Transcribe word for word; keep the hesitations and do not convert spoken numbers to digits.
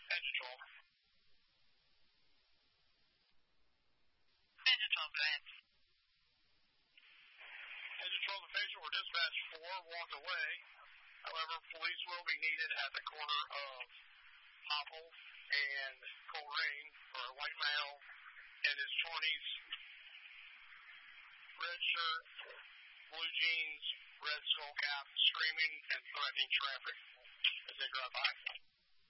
Engine twelve. Engine twelve, go ahead. Engine twelve to Phaser, we're dispatch four, walked away. However, police will be needed at the corner of Hopple and Coleraine for a white male in his twenties, red shirt, blue jeans, red skull cap, screaming and threatening traffic as they drive by.